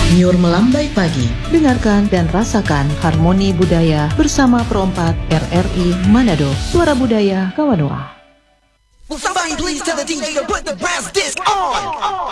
Nyur melambai pagi. Dengarkan dan rasakan harmoni budaya bersama Perompak RRI Manado. Suara budaya Kawanua. Will somebody please tell the DJ to put the brass disc on?